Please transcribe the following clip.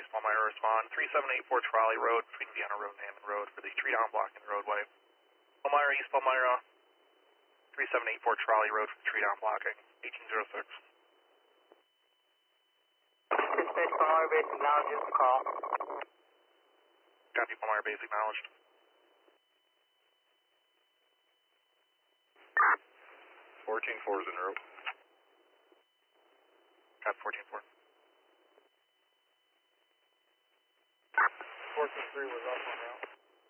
East Palmyra, respond 3784 Trolley Road between Vienna Road and Hammond Road for the tree down blocking the roadway. Palmyra, East Palmyra, 3784 Trolley Road for the tree down blocking, 1806. Dispatch Palmyra Base acknowledges the call. Copy, Palmyra Base acknowledged. 14-4 is en route. Copy, 14-4. 14-3 was up on